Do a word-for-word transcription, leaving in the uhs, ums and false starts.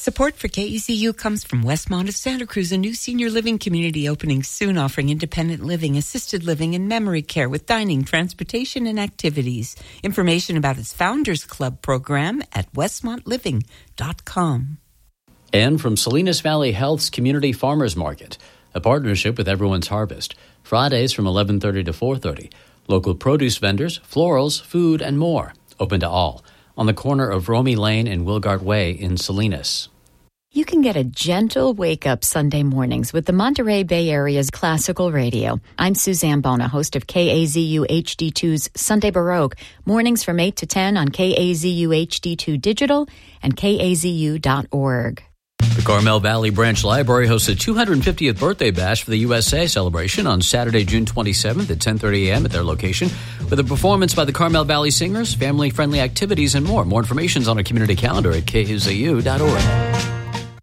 Support for K E Z U comes from Westmont of Santa Cruz, a new senior living community opening soon, offering independent living, assisted living, and memory care with dining, transportation, and activities. Information about its Founders Club program at westmont living dot com. And from Salinas Valley Health's Community Farmers Market, a partnership with Everyone's Harvest. Fridays from eleven thirty to four thirty. Local produce vendors, florals, food, and more. Open to all. On the corner of Romy Lane and Wilgart Way in Salinas. You can get a gentle wake-up Sunday mornings with the Monterey Bay Area's classical radio. I'm Suzanne Bona, host of K A Z U H D two's Sunday Baroque, mornings from eight to ten on K A Z U H D two Digital and K A Z U dot org. The Carmel Valley Branch Library hosts a two hundred fiftieth birthday bash for the U S A celebration on Saturday, June twenty-seventh at ten thirty a.m. at their location with a performance by the Carmel Valley Singers, family-friendly activities, and more. More information is on our community calendar at K A Z U dot org.